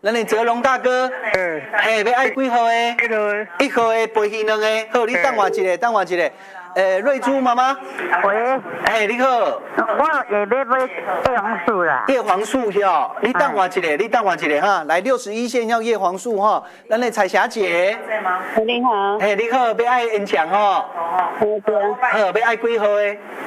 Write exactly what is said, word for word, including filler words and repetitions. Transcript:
咱的泽龙大哥， 嗯， 嘿，要爱几号的？ 迄个一号的培训两个，好，你等我一下，等我一下。诶，瑞珠妈妈， 喂， 嘿，你好， 我下要买叶黄素啦。 叶黄素哟，你等我一下，你等我一下哈，来六十一线要叶黄素哈，咱的彩霞姐， 你好， 嘿，你好，要爱延强吼， 好的。 好，要爱几号的？